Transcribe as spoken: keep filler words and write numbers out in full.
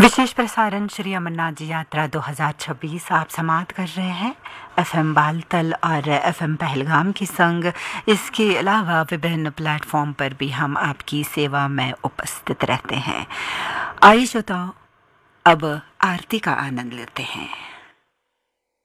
विशेष प्रसारण श्री अमरनाथ जी यात्रा दो हज़ार छब्बीस आप समाप्त कर रहे हैं एफएम बालतल और एफएम पहलगाम की संग। इसके अलावा विभिन्न प्लेटफॉर्म पर भी हम आपकी सेवा में उपस्थित रहते हैं। आइए श्रोताओ, अब आरती का आनंद लेते हैं।